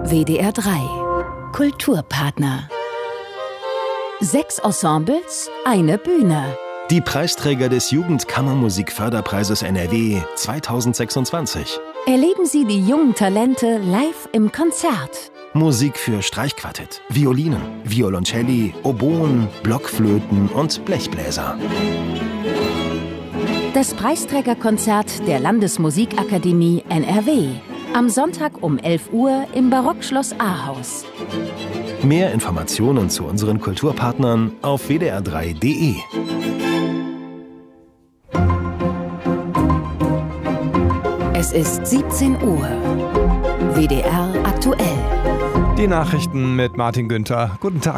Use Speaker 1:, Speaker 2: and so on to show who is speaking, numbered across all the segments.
Speaker 1: WDR 3 Kulturpartner. 6 Ensembles, eine Bühne.
Speaker 2: Die Preisträger des Jugendkammermusikförderpreises NRW 2026.
Speaker 1: Erleben Sie die jungen Talente live im Konzert.
Speaker 2: Musik für Streichquartett, Violinen, Violoncelli, Oboen, Blockflöten und Blechbläser.
Speaker 1: Das Preisträgerkonzert der Landesmusikakademie NRW. Am Sonntag um 11 Uhr im Barockschloss Ahaus.
Speaker 2: Mehr Informationen zu unseren Kulturpartnern auf wdr3.de.
Speaker 1: Es ist 17 Uhr. WDR aktuell.
Speaker 3: Die Nachrichten mit Martin Günther. Guten Tag.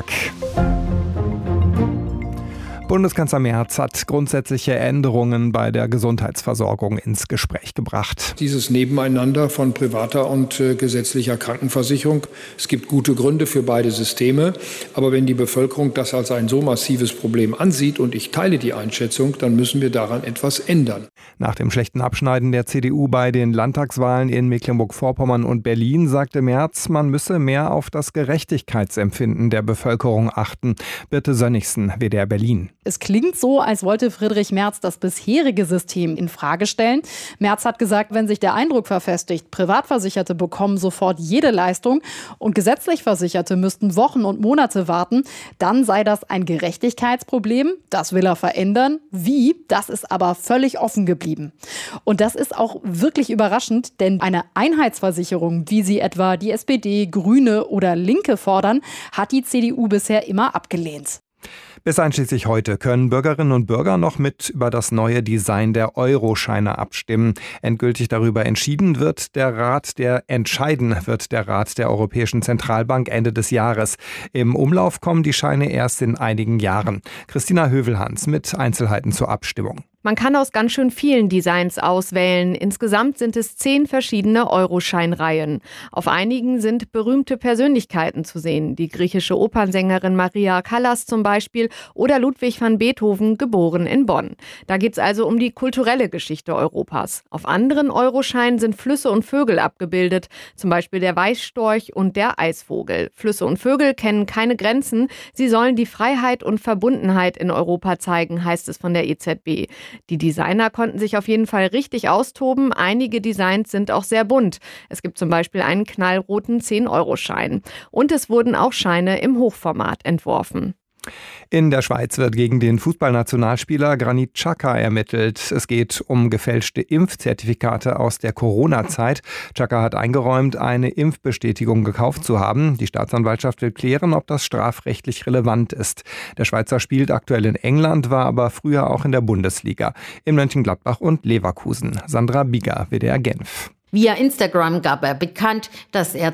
Speaker 3: Bundeskanzler Merz hat grundsätzliche Änderungen bei der Gesundheitsversorgung ins Gespräch gebracht.
Speaker 4: Dieses Nebeneinander von privater und gesetzlicher Krankenversicherung. Es gibt gute Gründe für beide Systeme. Aber wenn die Bevölkerung das als ein so massives Problem ansieht, und ich teile die Einschätzung, dann müssen wir daran etwas ändern.
Speaker 3: Nach dem schlechten Abschneiden der CDU bei den Landtagswahlen in Mecklenburg-Vorpommern und Berlin sagte Merz, man müsse mehr auf das Gerechtigkeitsempfinden der Bevölkerung achten. Birte Sönnigsen, WDR Berlin.
Speaker 5: Es klingt so, als wollte Friedrich Merz das bisherige System in Frage stellen. Merz hat gesagt, wenn sich der Eindruck verfestigt, Privatversicherte bekommen sofort jede Leistung und gesetzlich Versicherte müssten Wochen und Monate warten, dann sei das ein Gerechtigkeitsproblem. Das will er verändern. Wie? Das ist aber völlig offen geblieben. Und das ist auch wirklich überraschend, denn eine Einheitsversicherung, wie sie etwa die SPD, Grüne oder Linke fordern, hat die CDU bisher immer abgelehnt.
Speaker 3: Bis einschließlich heute können Bürgerinnen und Bürger noch mit über das neue Design der Euroscheine abstimmen. Endgültig darüber entscheiden wird der Rat der Europäischen Zentralbank Ende des Jahres. Im Umlauf kommen die Scheine erst in einigen Jahren. Christina Hövelhans mit Einzelheiten zur Abstimmung.
Speaker 6: Man kann aus ganz schön vielen Designs auswählen. Insgesamt sind es 10 verschiedene Euroscheinreihen. Auf einigen sind berühmte Persönlichkeiten zu sehen. Die griechische Opernsängerin Maria Callas zum Beispiel oder Ludwig van Beethoven, geboren in Bonn. Da geht es also um die kulturelle Geschichte Europas. Auf anderen Euroscheinen sind Flüsse und Vögel abgebildet. Zum Beispiel der Weißstorch und der Eisvogel. Flüsse und Vögel kennen keine Grenzen. Sie sollen die Freiheit und Verbundenheit in Europa zeigen, heißt es von der EZB. Die Designer konnten sich auf jeden Fall richtig austoben. Einige Designs sind auch sehr bunt. Es gibt zum Beispiel einen knallroten 10-Euro-Schein. Und es wurden auch Scheine im Hochformat entworfen.
Speaker 3: In der Schweiz wird gegen den Fußballnationalspieler Granit Xhaka ermittelt. Es geht um gefälschte Impfzertifikate aus der Corona-Zeit. Xhaka hat eingeräumt, eine Impfbestätigung gekauft zu haben. Die Staatsanwaltschaft will klären, ob das strafrechtlich relevant ist. Der Schweizer spielt aktuell in England, war aber früher auch in der Bundesliga. In Mönchengladbach und Leverkusen. Sandra Bieger, WDR Genf.
Speaker 7: Via Instagram gab er bekannt, dass er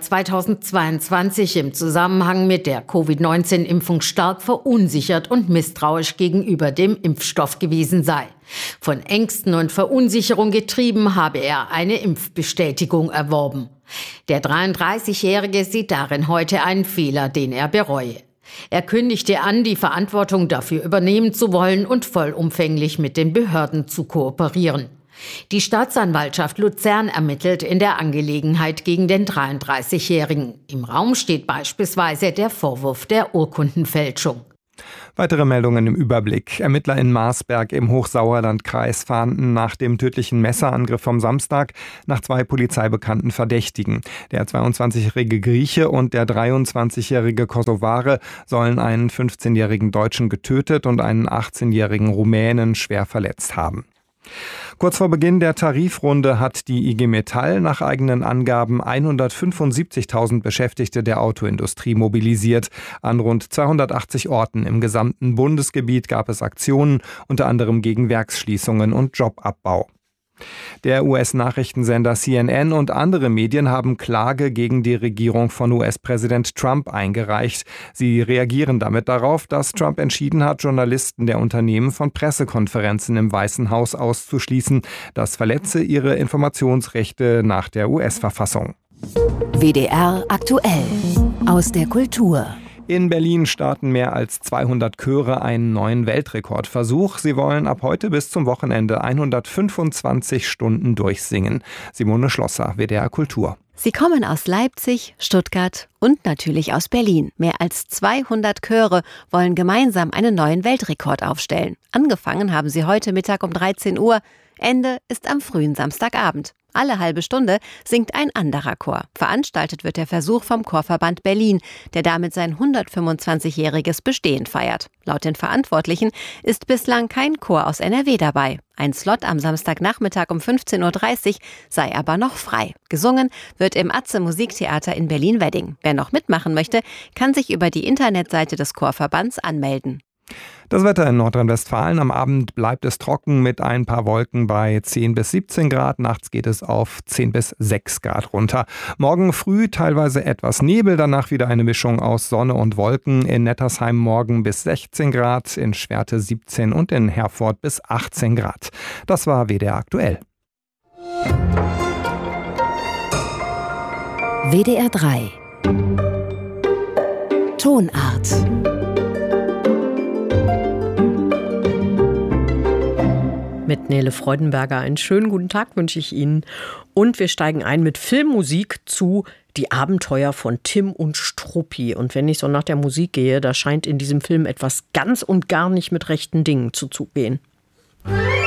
Speaker 7: 2022 im Zusammenhang mit der Covid-19-Impfung stark verunsichert und misstrauisch gegenüber dem Impfstoff gewesen sei. Von Ängsten und Verunsicherung getrieben habe er eine Impfbestätigung erworben. Der 33-Jährige sieht darin heute einen Fehler, den er bereue. Er kündigte an, die Verantwortung dafür übernehmen zu wollen und vollumfänglich mit den Behörden zu kooperieren. Die Staatsanwaltschaft Luzern ermittelt in der Angelegenheit gegen den 33-Jährigen. Im Raum steht beispielsweise der Vorwurf der Urkundenfälschung.
Speaker 3: Weitere Meldungen im Überblick. Ermittler in Marsberg im Hochsauerlandkreis fahnden nach dem tödlichen Messerangriff vom Samstag nach 2 polizeibekannten Verdächtigen. Der 22-jährige Grieche und der 23-jährige Kosovare sollen einen 15-jährigen Deutschen getötet und einen 18-jährigen Rumänen schwer verletzt haben. Kurz vor Beginn der Tarifrunde hat die IG Metall nach eigenen Angaben 175.000 Beschäftigte der Autoindustrie mobilisiert. An rund 280 Orten im gesamten Bundesgebiet gab es Aktionen, unter anderem gegen Werksschließungen und Jobabbau. Der US-Nachrichtensender CNN und andere Medien haben Klage gegen die Regierung von US-Präsident Trump eingereicht. Sie reagieren damit darauf, dass Trump entschieden hat, Journalisten der Unternehmen von Pressekonferenzen im Weißen Haus auszuschließen. Das verletze ihre Informationsrechte nach der US-Verfassung.
Speaker 1: WDR aktuell aus der Kultur.
Speaker 3: In Berlin starten mehr als 200 Chöre einen neuen Weltrekordversuch. Sie wollen ab heute bis zum Wochenende 125 Stunden durchsingen. Simone Schlosser, WDR Kultur.
Speaker 8: Sie kommen aus Leipzig, Stuttgart und natürlich aus Berlin. Mehr als 200 Chöre wollen gemeinsam einen neuen Weltrekord aufstellen. Angefangen haben sie heute Mittag um 13 Uhr. Ende ist am frühen Samstagabend. Alle halbe Stunde singt ein anderer Chor. Veranstaltet wird der Versuch vom Chorverband Berlin, der damit sein 125-jähriges Bestehen feiert. Laut den Verantwortlichen ist bislang kein Chor aus NRW dabei. Ein Slot am Samstagnachmittag um 15.30 Uhr sei aber noch frei. Gesungen wird im Atze Musiktheater in Berlin-Wedding. Wer noch mitmachen möchte, kann sich über die Internetseite des Chorverbands anmelden.
Speaker 3: Das Wetter in Nordrhein-Westfalen. Am Abend bleibt es trocken mit ein paar Wolken bei 10 bis 17 Grad. Nachts geht es auf 10 bis 6 Grad runter. Morgen früh teilweise etwas Nebel, danach wieder eine Mischung aus Sonne und Wolken. In Nettersheim morgen bis 16 Grad, in Schwerte 17 und in Herford bis 18 Grad. Das war WDR aktuell.
Speaker 1: WDR 3 Tonart.
Speaker 9: Mit Nele Freudenberger einen schönen guten Tag wünsche ich Ihnen. Und wir steigen ein mit Filmmusik zu Die Abenteuer von Tim und Struppi. Und wenn ich so nach der Musik gehe, da scheint in diesem Film etwas ganz und gar nicht mit rechten Dingen zuzugehen.